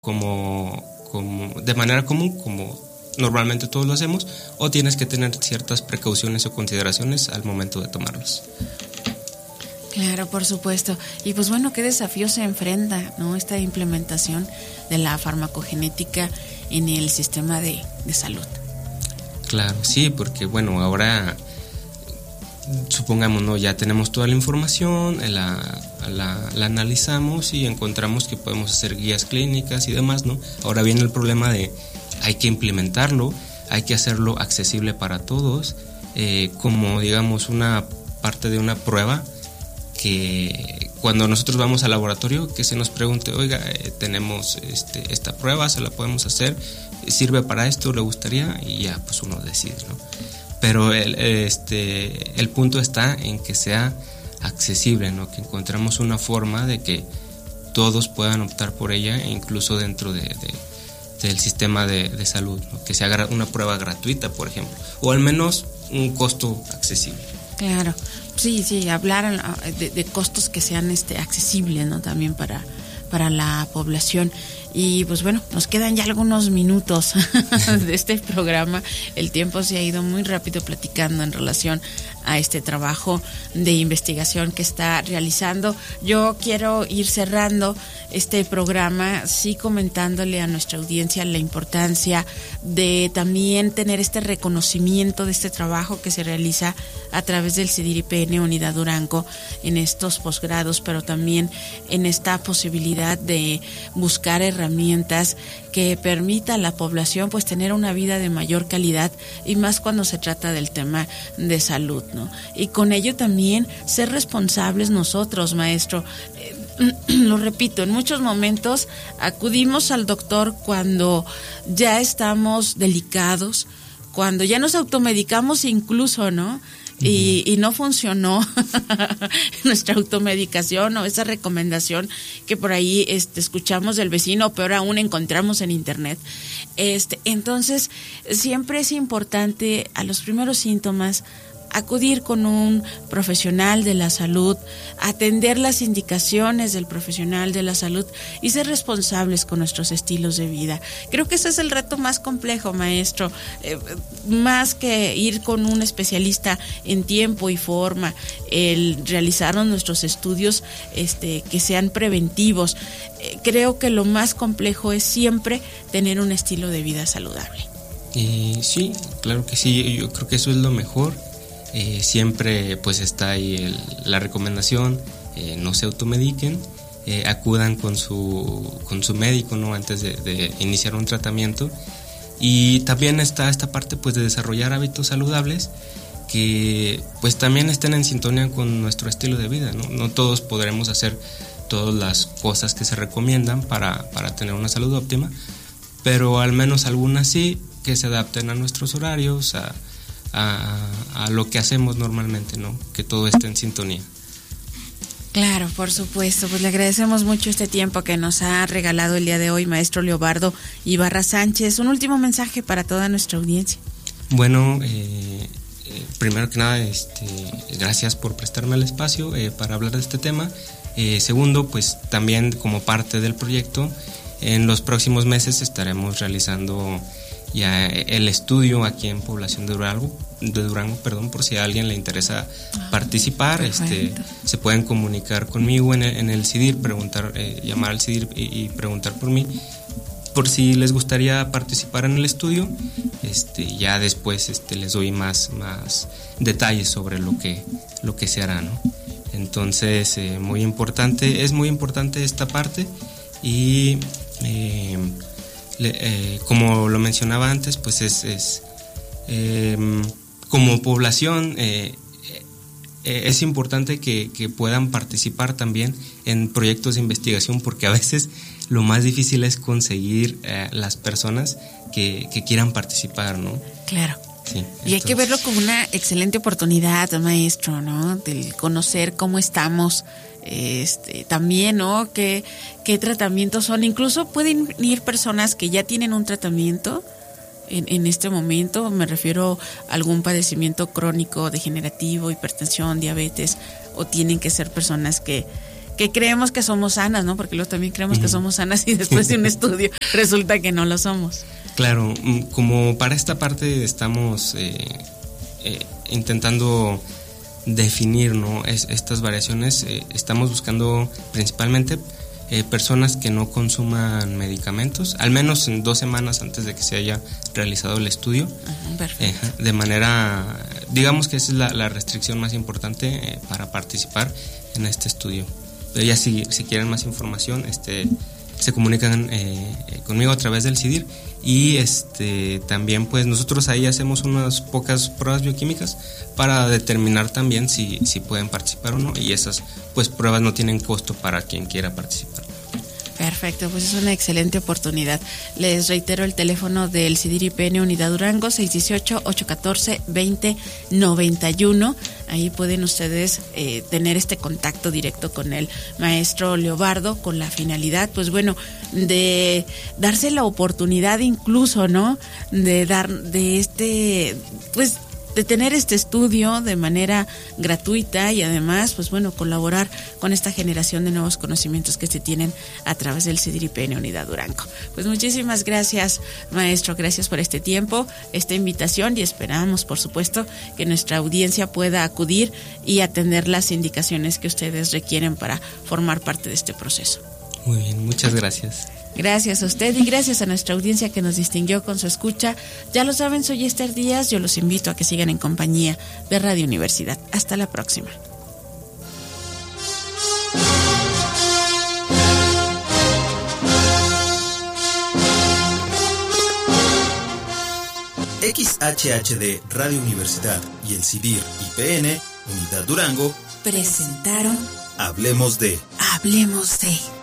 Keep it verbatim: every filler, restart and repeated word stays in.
como, como de manera común, como normalmente todos lo hacemos, o tienes que tener ciertas precauciones o consideraciones al momento de tomarlos. Claro, por supuesto. Y pues bueno, ¿qué desafío se enfrenta, ¿no? Esta implementación de la farmacogenética en el sistema de, de salud? Claro, sí, porque bueno, ahora supongamos, ¿no? Ya tenemos toda la información, la, la, la analizamos y encontramos que podemos hacer guías clínicas y demás, ¿no? Ahora viene el problema de hay que implementarlo, hay que hacerlo accesible para todos, eh, como digamos una parte de una prueba, que cuando nosotros vamos al laboratorio que se nos pregunte, oiga, eh, tenemos este, esta prueba, se la podemos hacer, sirve para esto, le gustaría, y ya pues uno decide, ¿no? Pero el, este, el punto está en que sea accesible, ¿no? Que encontremos una forma de que todos puedan optar por ella, incluso dentro de, de, del sistema de, de salud, ¿no? Que sea una prueba gratuita, por ejemplo, o al menos un costo accesible. Claro, sí, sí, hablar de, de costos que sean este accesibles, ¿no? También para, para la población. Y pues bueno, nos quedan ya algunos minutos de este programa. El tiempo se ha ido muy rápido platicando en relación a este trabajo de investigación que está realizando. Yo quiero ir cerrando este programa, sí comentándole a nuestra audiencia la importancia de también tener este reconocimiento de este trabajo que se realiza a través del C D I P N Unidad Durango en estos posgrados, pero también en esta posibilidad de buscar herramientas que permita a la población pues tener una vida de mayor calidad, y más cuando se trata del tema de salud, ¿no? Y con ello también ser responsables nosotros, maestro. Eh, lo repito, en muchos momentos acudimos al doctor cuando ya estamos delicados, cuando ya nos automedicamos incluso, ¿no? Y, y no funcionó nuestra automedicación o esa recomendación que por ahí este, escuchamos del vecino, o peor aún encontramos en internet. Este, entonces, siempre es importante a los primeros síntomas acudir con un profesional de la salud, atender las indicaciones del profesional de la salud y ser responsables con nuestros estilos de vida. Creo que ese es el reto más complejo, maestro, eh, más que ir con un especialista en tiempo y forma, el realizarnos nuestros estudios este, que sean preventivos. Eh, creo que lo más complejo es siempre tener un estilo de vida saludable. Eh, sí, claro que sí, yo creo que eso es lo mejor. Eh, siempre pues está ahí el, la recomendación, eh, no se automediquen, eh, acudan con su con su médico, ¿no? Antes de, de iniciar un tratamiento. Y también está esta parte pues de desarrollar hábitos saludables que pues también estén en sintonía con nuestro estilo de vida, ¿no? No todos podremos hacer todas las cosas que se recomiendan para, para tener una salud óptima, pero al menos algunas sí, que se adapten a nuestros horarios, a A, a lo que hacemos normalmente, ¿no? Que todo esté en sintonía. Claro, por supuesto. Pues le agradecemos mucho este tiempo que nos ha regalado el día de hoy, maestro Leobardo Ibarra Sánchez. Un último mensaje para toda nuestra audiencia. Bueno, eh, eh, primero que nada, este, gracias por prestarme el espacio eh, para hablar de este tema. Eh, segundo, pues también como parte del proyecto, en los próximos meses estaremos realizando ya el estudio aquí en Población de Durango, de Durango, perdón, por si a alguien le interesa ah, participar, este, se pueden comunicar conmigo en el, en el C D I R, preguntar, eh, llamar al C D I R y, y preguntar por mí, por si les gustaría participar en el estudio. Este, ya después este, les doy más, más detalles sobre lo que, lo que se hará, ¿no? Entonces, eh, muy importante, es muy importante esta parte y eh, Eh, como lo mencionaba antes, pues es, es eh, como población eh, eh, es importante que, que puedan participar también en proyectos de investigación, porque a veces lo más difícil es conseguir eh, las personas que, que quieran participar, ¿no? Claro. Sí, y entonces, hay que verlo como una excelente oportunidad, maestro, ¿no? Del conocer cómo estamos, este, también, ¿no? ¿Qué, qué tratamientos son? Incluso pueden ir personas que ya tienen un tratamiento en, en este momento, me refiero a algún padecimiento crónico, degenerativo, hipertensión, diabetes, o tienen que ser personas que, que creemos que somos sanas, ¿no? Porque luego también creemos uh-huh. que somos sanas y después de un estudio resulta que no lo somos. Claro, como para esta parte estamos eh, eh, intentando definir, ¿no? es, estas variaciones, eh, estamos buscando principalmente eh, personas que no consuman medicamentos, al menos en dos semanas antes de que se haya realizado el estudio. Uh-huh, perfecto. Eh, de manera, digamos que esa es la, la restricción más importante eh, para participar en este estudio. Pero ya si, si quieren más información, este, se comunican eh, conmigo a través del C I D I R. Y este también pues nosotros ahí hacemos unas pocas pruebas bioquímicas para determinar también si, si pueden participar o no, y esas pues pruebas no tienen costo para quien quiera participar. Perfecto, pues es una excelente oportunidad. Les reitero el teléfono del C I D I R I P N Unidad Durango, seis uno ocho, ocho uno cuatro, dos cero nueve uno. Ahí pueden ustedes eh, tener este contacto directo con el maestro Leobardo, con la finalidad, pues bueno, de darse la oportunidad incluso, ¿no? De dar, de este, pues de tener este estudio de manera gratuita y además, pues bueno, colaborar con esta generación de nuevos conocimientos que se tienen a través del C I D I R I P N Unidad Durango. Pues muchísimas gracias, maestro, gracias por este tiempo, esta invitación, y esperamos, por supuesto, que nuestra audiencia pueda acudir y atender las indicaciones que ustedes requieren para formar parte de este proceso. Muy bien, muchas gracias. Gracias a usted y gracias a nuestra audiencia que nos distinguió con su escucha. Ya lo saben, soy Esther Díaz. Yo los invito a que sigan en compañía de Radio Universidad. Hasta la próxima. X H H D Radio Universidad y el C I D I R I P N Unidad Durango presentaron Hablemos de Hablemos de